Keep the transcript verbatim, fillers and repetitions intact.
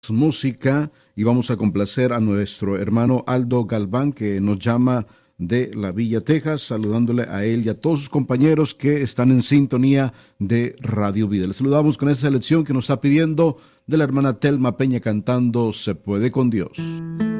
música y vamos a complacer a nuestro hermano Aldo Galván que nos llama de la Villa, Texas, saludándole a él y a todos sus compañeros que están en sintonía de Radio Vida. Le saludamos con esa selección que nos está pidiendo de la hermana Telma Peña cantando Se puede con Dios.